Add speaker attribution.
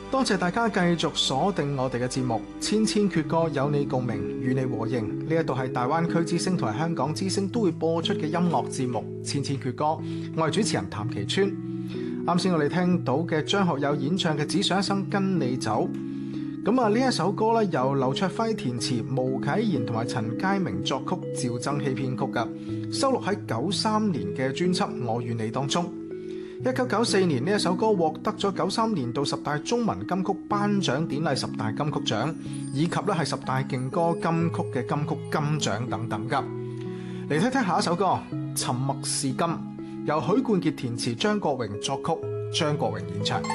Speaker 1: 多謝大家繼續鎖定我哋嘅節目《千千闕歌》，有你共鳴，與你和應。呢一度係大灣區之聲同埋香港之聲都會播出嘅音樂節目《千千闕歌》，我係主持人譚其川。啱先我哋聽到嘅張學友演唱嘅《只想一生跟你走》，咁啊呢一首歌咧由劉卓輝填詞，毛啟賢同埋陳佳明作曲，趙增熹編曲噶，收錄喺93年嘅專輯《我與你》當中。1994年呢一首歌獲得咗93年度10大中文金曲頒獎典禮10大金曲獎，以及咧係10大勁歌金曲嘅金曲金獎等等噶。嚟聽聽下一首歌《沉默是金》，由許冠傑填詞，張國榮作曲，張國榮演唱。